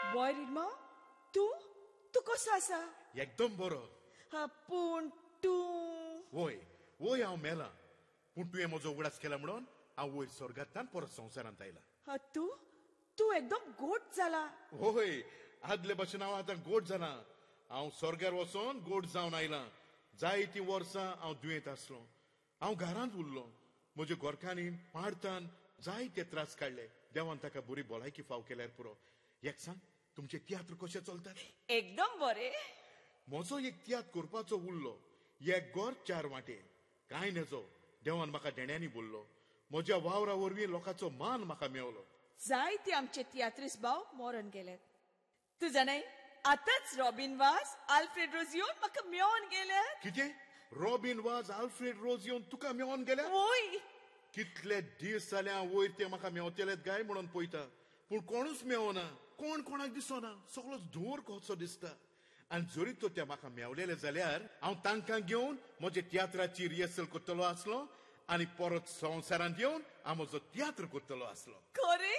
boy Rima तू कसो आसा एकदम बरो पूण तू वय वय हांव मेला पूण तुवें म्हजो उगडास केला म्हणून हांव वयर स्वर्गांतल्यान परत संवसारांत आयला तू एकदम गोड जाला वय आदले भाशेन हांव आतां गोड जाला हांव स्वर्गार वचोन गोड जावन आयला जायतीं वर्सां हांव दुयेंत आसलो हांव घरांत उरलो म्हज्या गोरकांनी पाडतान जायते त्रास काडले देवान ताका बरी भलायकी फाव केल्यार पुरो एक सांग तुमचे तियात्र कशे चलतात एकदम बरे म्हजो एक तियात्र करपाचो उरलो एक गोर 4 वाटे कांय नजो देवान म्हाका देण्यांनी बोललो म्हज्या वावरा वरवीं लोकांचो मान म्हाका मेवलो जायते आमचे तियात्रीस भाव मरण गेल्यात तू जाणाय आतांच रॉबिन वाज आल्फ्रेड रोज येवन म्हाका मेळोन गेल्यात कितें रॉबिन वाज आल्फ्रेड रोज येवन तुका मेळोन गेल्या वय कितले दीस जाले हांव वयर ते म्हाका मेवतलेत गाय म्हणून पळयता पूण कोणूच मेवना कोणाक दिसना सगळोच धुंवर कसो दिसता आनी जरी तो ते म्हाका मेवलेले जाल्यार हांव तांकां घेवन म्हजे तियात्राची रिहर्सल करतलो आसलो आनी परत संवसारांत येवन हांव म्हजो तियात्र करतलो आसलो खरें